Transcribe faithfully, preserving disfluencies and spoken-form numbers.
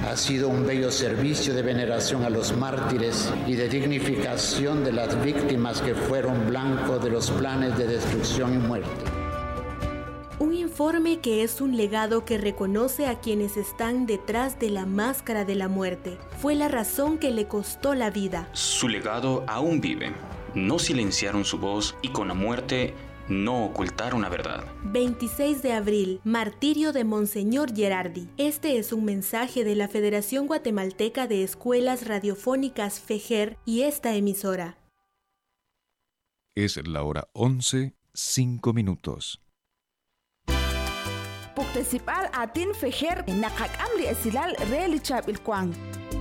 Ha sido un bello servicio de veneración a los mártires y de dignificación de las víctimas que fueron blanco de los planes de destrucción y muerte. Un informe que es un legado que reconoce a quienes están detrás de la máscara de la muerte. Fue la razón que le costó la vida. Su legado aún vive. No silenciaron su voz y con la muerte no ocultaron la verdad. veintiséis de abril, martirio de Monseñor Gerardi. Este es un mensaje de la Federación Guatemalteca de Escuelas Radiofónicas FEGER y esta emisora. Es la hora once, cinco minutos. Puktesipal atin FEGER nakak amli esilal reali chap ilkwang.